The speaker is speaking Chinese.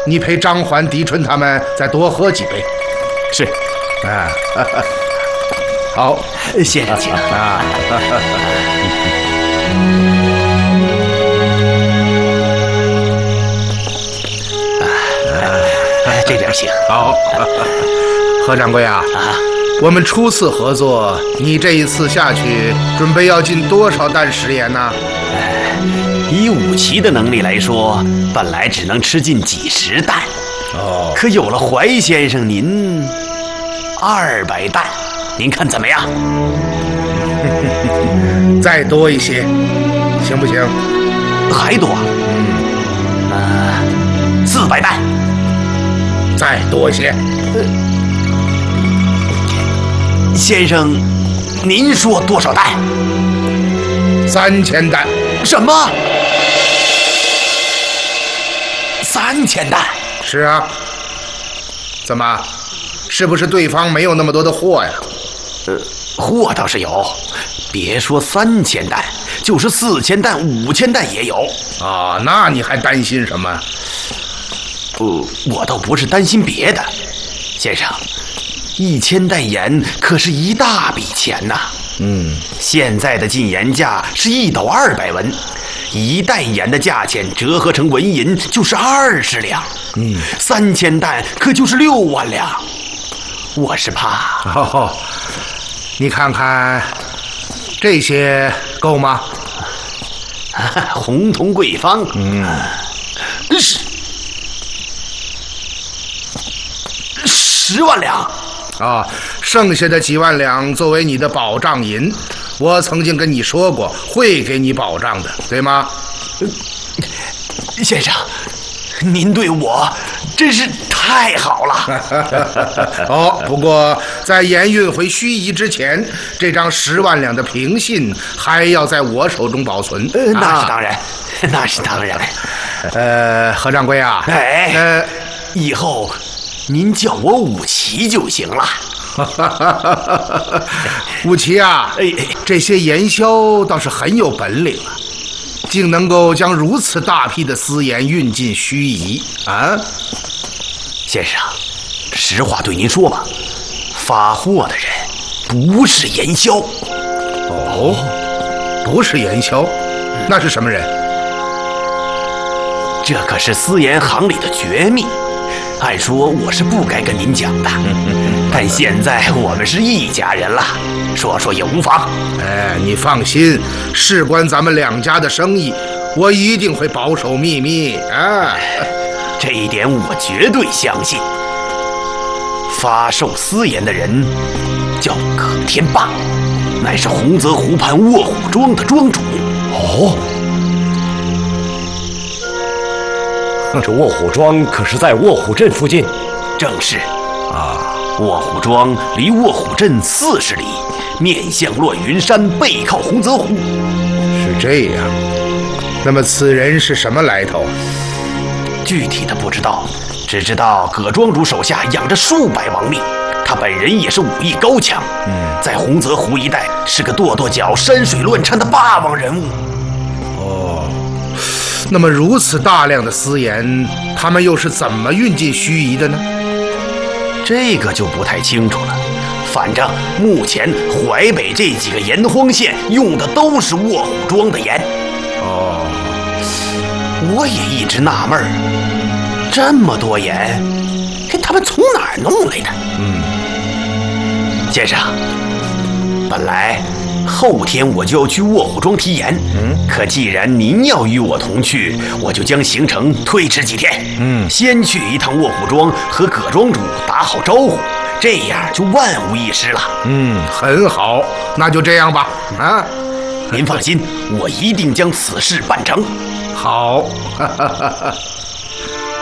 你陪张环、狄春他们再多喝几杯。 是。 啊，好， 先生请啊。这点行。 好，何掌柜啊，我们初次合作，你这一次下去准备要进多少担食盐呢？ 以武奇的能力来说，本来只能吃进几十担。 哦， 可有了怀先生您200担，您看怎么样？ 再多一些，行不行？ 还多？400担。 再多一些。 先生，您说多少担 ？3000担。 什么？3000担？ 是啊。怎么？是不是对方没有那么多的货呀？ 货倒是有，别说3000担，就是4000担、5000担也有。 啊，那你还担心什么？ 我倒不是担心别的，先生，1000担盐可是一大笔钱呐。现在的进盐价是1斗200文，1担盐的价钱折合成文银就是20两。3000担可就是6万两。我是怕。 你看看这些够吗？ 红铜贵方。是10万两。 啊，剩下的几万两作为你的保障银，我曾经跟你说过会给你保障的，对吗？ 先生，您对我真是太好了。 不过在盐运回盱眙之前，这张10万两的凭信还要在我手中保存。 那是当然，那是当然。 何掌柜啊， 以后您叫我武奇就行了。 武奇啊，这些盐枭倒是很有本领啊，竟能够将如此大批的私盐运进盱眙啊！ 先生，实话对您说吧，发货的人不是盐枭。 不是盐枭，那是什么人？ 这可是私盐行里的绝密。按说我是不该跟您讲的，但现在我们是一家人了，说说也无妨。 你放心，事关咱们2家的生意，我一定会保守秘密啊。 这一点我绝对相信。发售私盐的人叫葛天霸，乃是洪泽湖畔卧虎庄的庄主。 这卧虎庄可是在卧虎镇附近？ 正是。卧虎庄离卧虎镇40里，面向落云山，背靠洪泽湖。 是这样。那么此人是什么来头？ 具体的不知道，只知道葛庄主手下养着数百亡命，他本人也是武艺高强，在洪泽湖一带是个跺跺脚、山水乱颤的霸王人物。 那么如此大量的私盐，他们又是怎么运进盱眙的呢？ 这个就不太清楚了。反正目前淮北这几个盐荒县用的都是卧虎庄的盐。我也一直纳闷儿，这么多盐，他们从哪儿弄来的？先生，本来后天我就要去卧虎庄提盐，可既然您要与我同去，我就将行程推迟几天。先去一趟卧虎庄和葛庄主打好招呼，这样就万无一失了。 很好，那就这样吧。 您放心，我一定将此事办成。 好。